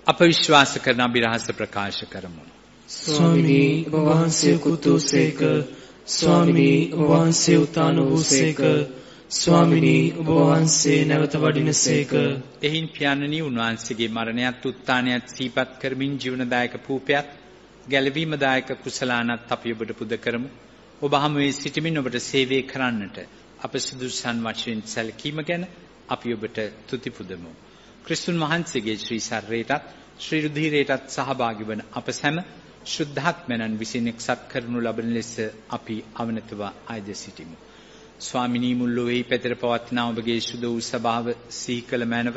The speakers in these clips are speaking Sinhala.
අප විශ්වාස කරන අභිරහස ප්‍රකාශ කරමු. ස්වාමිනී ඔබ වහන්සේ කුතුසේක, ස්වාමිනී ඔබ වහන්සේ උතාන වූසේක, ස්වාමිනී ඔබ වහන්සේ නැවත වඩිනසේක. එහින් පියාණනි උන්වහන්සේගේ මරණයත් උත්ථානයත් සිහිපත් කරමින් ජීවනදායක පූපයත් ගැලවීමදායක කුසලානත් අපි ඔබට පුද කරමු. ඔබ හමුවේ සිටමින් ඔබට සේවය කරන්නට අප සුදුසුසන් වශයෙන් සැලකීම ගැන අපි ඔබට තුති පුදමු. ක්‍රිස්තුන් වහන්සේගේ ශ්‍රී ශරීරයටත් ශ්‍රී රුධිරයටත් සහභාගී වන අප සැම ශුද්ධාත්මයන් විසින් එක්සත් කරනු ලබන ලෙස අපි අවනතව ආයද සිටිමු. ස්වාමිනී මුල් ලොවේහි පැතිර පවත්නා ඔබගේ සුදු වූ සභාව සිහි කළ මැනව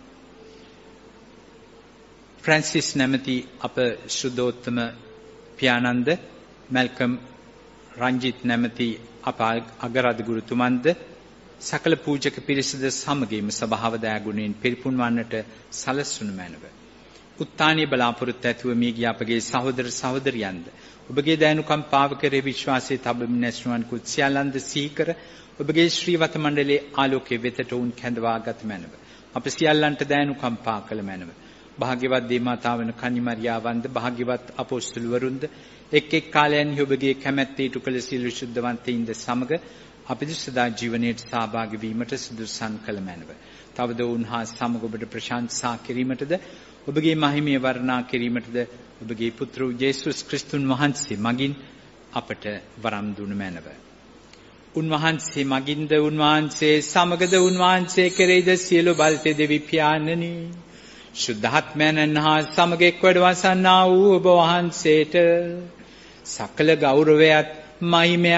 ෆ්‍රැන්සිස් නැමැති අප ශුද්ධෝත්තම පියාණන්ද, මැල්කම් රංජිත් නැමැති අප අගරාධ ගුරුතුමන්ද, සකල පූජක පිරිසද සමගින්ම සභාව දයාගුණයෙන් පිරිපුන් වන්නට සලස්වනු මැනව. උත්ථානයේ බලාපොරොත්තු ඇතුව මිය ගිය අපගේ සහෝදර සහෝදරියන්ද ඔබගේ දයනුකම්පාව කෙරෙහි විශ්වාසයේ තබමින් නැස්නුවන් කුත් සියල්ලන්ද සිහි කර ඔබගේ ශ්‍රීවත මණ්ඩලයේ ආලෝකයේ වෙතට උන් කැඳවා ගත මැනව. අප සියල්ලන්ට දයනුකම්පා කළ මැනව. භාග්‍යවත් දේවමාතාවන කන්නිමරියාවන්ද, භාග්‍යවත් අපොස්තුලවරුන්ද එක් එක් කාලයන්හි ඔබගේ කැමැත්ත ඉටු කළ සියලු ශුද්ධවන්තයින්ද සමග අපිට සදා ජීවනයේ සහභාගී වීමට සුදුසුසන් කළ මැනව. තවද උන්හා සමග ඔබට ප්‍රශංසා කිරීමටද ඔබගේ මහිමය වර්ණනා කිරීමටද ඔබගේ පුත්‍ර යේසුස් ක්‍රිස්තුන් වහන්සේ මගින් අපට වරම් දුන මැනව. උන්වහන්සේ මගින්ද, උන්වහන්සේ සමගද, උන්වහන්සේ කෙරෙහිද සියලු බලතේ දෙවි පියාණනි ශුද්ධාත්මයන් හා සමග එක්වඩ වසන්නා වූ ඔබ වහන්සේට සකල ගෞරවයත් මහිමයත්